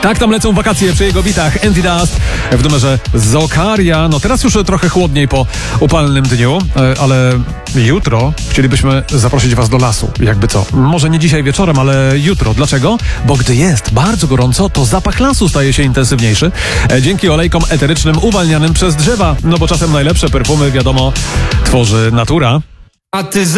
Tak tam lecą wakacje przy jego bitach. Envy Dust w numerze Zokaria. No teraz już trochę chłodniej po upalnym dniu, ale jutro chcielibyśmy zaprosić was do lasu. Jakby co? Może nie dzisiaj wieczorem, ale jutro. Dlaczego? Bo gdy jest bardzo gorąco, to zapach lasu staje się intensywniejszy. Dzięki olejkom eterycznym uwalnianym przez drzewa. No bo czasem najlepsze perfumy, wiadomo, tworzy natura. A ty